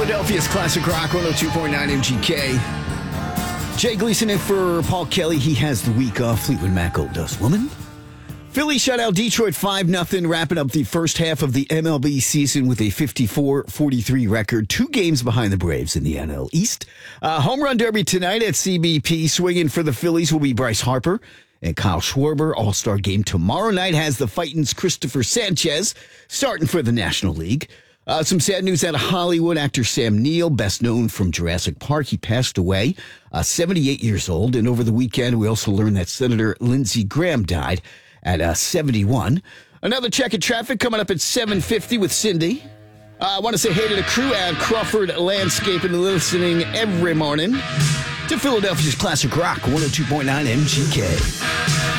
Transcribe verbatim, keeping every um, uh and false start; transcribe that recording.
Philadelphia's Classic Rock one oh two point nine M G K. Jay Gleason in for Paul Kelly. He has the week off. Fleetwood Mac does woman. Philly shut out Detroit five nothing, wrapping up the first half of the M L B season with a fifty-four forty-three record, two games behind the Braves in the N L East. Uh, home run derby tonight at C B P. Swinging for the Phillies will be Bryce Harper and Kyle Schwarber. All-Star game tomorrow night has the Fightin's Christopher Sanchez starting for the National League. Uh, some sad news out of Hollywood. Actor Sam Neill, best known from Jurassic Park, he passed away, uh, seventy-eight years old. And over the weekend, we also learned that Senator Lindsey Graham died at uh, seventy-one. Another check of traffic coming up at seven fifty with Cindy. Uh, I want to say hey to the crew at Crawford Landscaping, listening every morning to Philadelphia's Classic Rock one oh two point nine M G K.